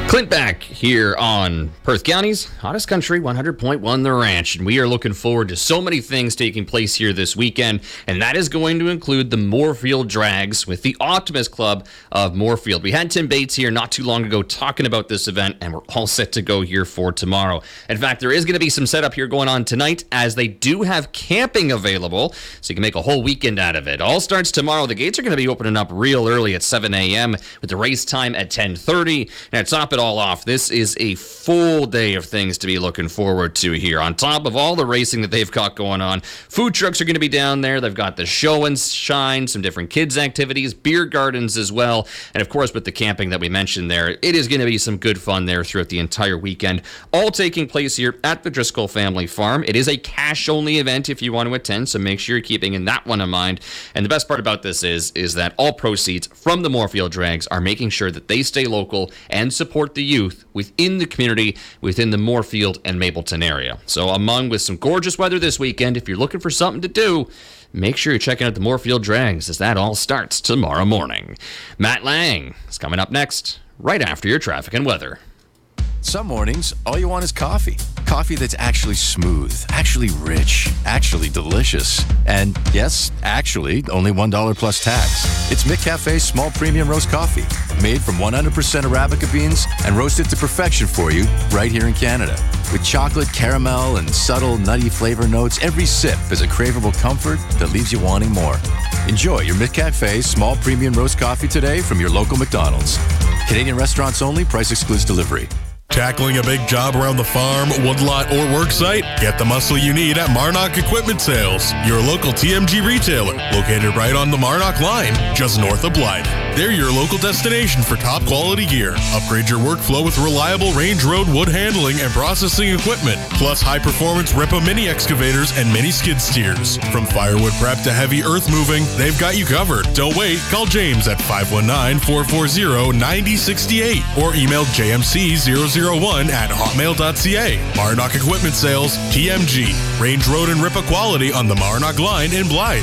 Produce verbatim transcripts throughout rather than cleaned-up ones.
Clint back here on Perth County's hottest country, one hundred point one The Ranch. And we are looking forward to so many things taking place here this weekend. And that is going to include the Moorfield Drags with the Optimist Club of Moorfield. We had Tim Bates here not too long ago talking about this event, and we're all set to go here for tomorrow. In fact, there is going to be some setup here going on tonight, as they do have camping available, so you can make a whole weekend out of it. All starts tomorrow. The gates are going to be opening up real early at seven a.m. with the race time at ten thirty. Now, to top it all off, this is a full day of things to be looking forward to here. On top of all the racing that they've got going on, food trucks are going to be down there. They've got the show and shine, some different kids activities, beer gardens as well, and of course with the camping that we mentioned there, it is going to be some good fun there throughout the entire weekend, all taking place here at the Driscoll Family Farm. It is a cash-only event if you want to attend, so make sure you're keeping in that one in mind. And the best part about this is, is that all proceeds from the Moorfield Drags are making sure that they stay local and support the youth within the community, within the Moorfield and Mapleton area. So among with some gorgeous weather this weekend, if you're looking for something to do, make sure you're checking out the Moorfield Drags, as that all starts tomorrow morning. Matt Lang is coming up next, right after your traffic and weather. Some mornings, all you want is coffee. Coffee that's actually smooth, actually rich, actually delicious. And yes, actually, only one dollar plus tax. It's McCafe's small premium roast coffee, made from one hundred percent Arabica beans and roasted to perfection for you right here in Canada. With chocolate, caramel, and subtle nutty flavor notes, every sip is a craveable comfort that leaves you wanting more. Enjoy your McCafe small premium roast coffee today from your local McDonald's. Canadian restaurants only, price excludes delivery. Tackling a big job around the farm, woodlot, or work site? Get the muscle you need at Marnock Equipment Sales, your local T M G retailer, located right on the Marnock line, just north of Blythe. They're your local destination for top quality gear. Upgrade your workflow with reliable range road wood handling and processing equipment, plus high performance Ripa mini excavators and mini skid steers. From firewood prep to heavy earth moving, they've got you covered. Don't wait. Call James at five one nine, four four zero, nine zero six eight or email j m c zero zero one at hotmail dot c a. Marnock Equipment Sales, T M G. Range Road and Ripa quality on the Marnock line in Blythe.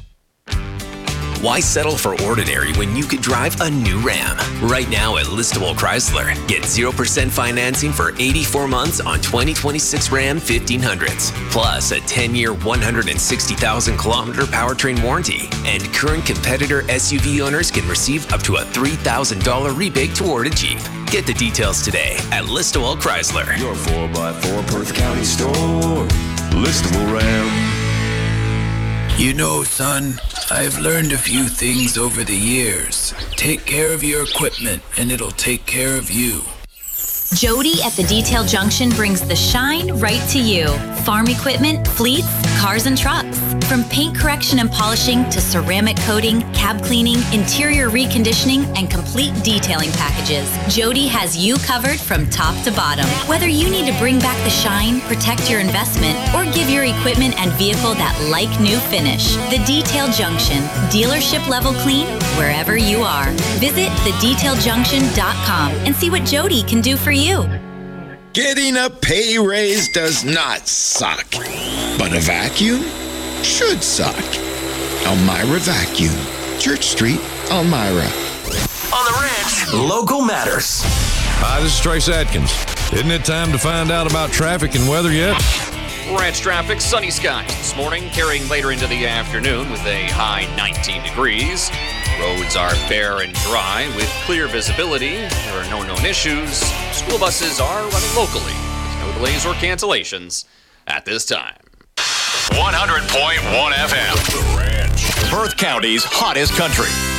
Why settle for ordinary when you could drive a new Ram? Right now at Listowel Chrysler, get zero percent financing for eighty-four months on twenty twenty-six Ram fifteen hundreds, plus a ten-year, one hundred sixty thousand kilometer powertrain warranty. And current competitor S U V owners can receive up to a three thousand dollars rebate toward a Jeep. Get the details today at Listowel Chrysler. Your four by four Perth County store, Listowel Ram. You know, son, I've learned a few things over the years. Take care of your equipment, and it'll take care of you. Jody at the Detail Junction brings the shine right to you. Farm equipment, fleets, cars and trucks. From paint correction and polishing to ceramic coating, cab cleaning, interior reconditioning, and complete detailing packages, Jody has you covered from top to bottom. Whether you need to bring back the shine, protect your investment, or give your equipment and vehicle that like-new finish, the Detail Junction. Dealership level clean wherever you are. Visit the detail junction dot com and see what Jody can do for you. Getting a pay raise does not suck, but a vacuum should suck. Elmira Vacuum, Church Street, Elmira. On the Ranch, local matters. Hi, this is Trace Atkins. Isn't it time to find out about traffic and weather yet? Ranch traffic, sunny skies this morning, carrying later into the afternoon with a high nineteen degrees. Roads are bare and dry with clear visibility. There are no known issues. School buses are running locally with no delays or cancellations at this time. one hundred point one F M. The Ranch. Perth County's hottest country.